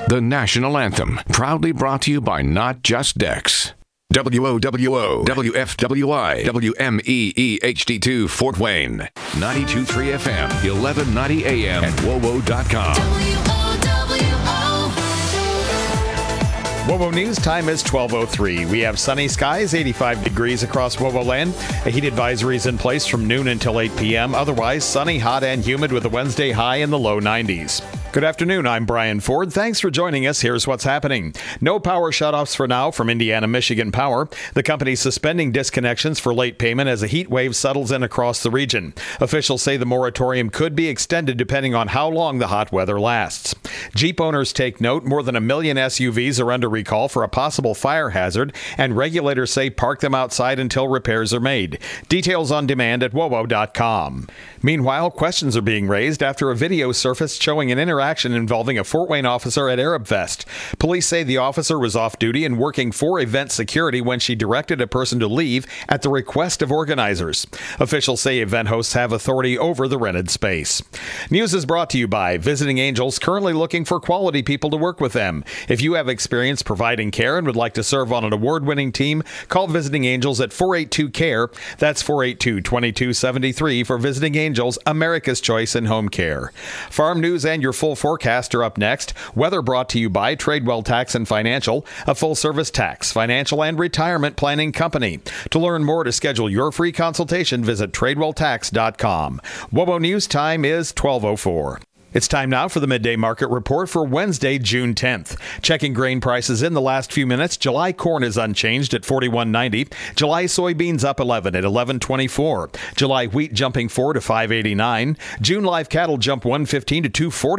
The national anthem, proudly brought to you by Not Just Dex. WOWO, WFWI, WMEE HD2 Fort Wayne, 92.3 FM, 1190 AM, and WOWO.com. WOWO News time is 12:03. We have sunny skies, 85 degrees across WOWO land. A heat advisory is in place from noon until 8 p.m. Otherwise, sunny, hot, and humid with a Wednesday high in the low 90s. Good afternoon. I'm Brian Ford. Thanks for joining us. Here's what's happening. No power shutoffs for now from Indiana Michigan Power. The company suspending disconnections for late payment as a heat wave settles in across the region. Officials say the moratorium could be extended depending on how long the hot weather lasts. Jeep owners take note. More than 1 million SUVs are under recall for a possible fire hazard, and regulators say park them outside until repairs are made. Details on demand at WOWO.com. Meanwhile, questions are being raised after a video surfaced showing an interaction involving a Fort Wayne officer at Arab Fest. Police say the officer was off duty and working for event security when she directed a person to leave at the request of organizers. Officials say event hosts have authority over the rented space. News is brought to you by Visiting Angels, currently looking for quality people to work with them. If you have experience providing care and would like to serve on an award-winning team, call Visiting Angels at 482-CARE. That's 482-2273 for Visiting Angels, America's choice in home care. Farm news and your full forecast are up next. Weather brought to you by Tradewell Tax and Financial, a full-service tax, financial, and retirement planning company. To learn more, to schedule your free consultation, visit TradewellTax.com. WOWO News time is 12:04. It's time now for the Midday Market Report for Wednesday, June 10th. Checking grain prices in the last few minutes. July corn is unchanged at $41.90. July soybeans up 11 at $11.24. July wheat jumping 4 to $5.89. June live cattle jump 115 to $240.